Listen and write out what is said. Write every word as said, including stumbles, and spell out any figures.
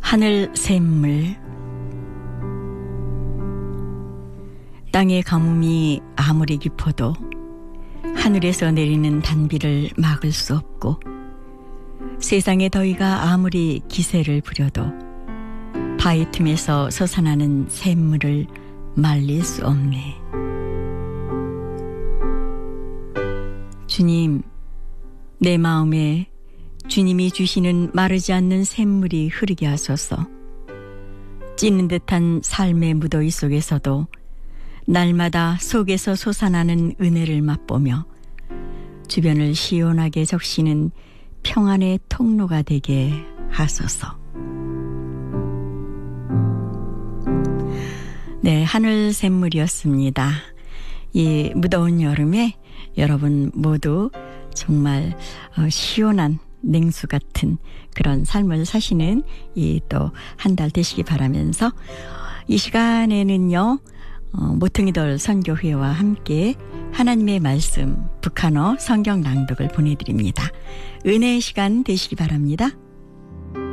하늘 샘물. 땅의 가뭄이 아무리 깊어도 하늘에서 내리는 단비를 막을 수 없고, 세상의 더위가 아무리 기세를 부려도 바위 틈에서 솟아나는 샘물을 말릴 수 없네. 주님, 내 마음에 주님이 주시는 마르지 않는 샘물이 흐르게 하소서. 찢는 듯한 삶의 무더위 속에서도 날마다 속에서 솟아나는 은혜를 맛보며 주변을 시원하게 적시는 평안의 통로가 되게 하소서. 네, 하늘 샘물이었습니다. 이 무더운 여름에 여러분 모두 정말 시원한 냉수 같은 그런 삶을 사시는 이 또 한 달 되시기 바라면서, 이 시간에는요 어, 모퉁이돌 선교회와 함께 하나님의 말씀 북한어 성경 낭독을 보내드립니다. 은혜의 시간 되시기 바랍니다.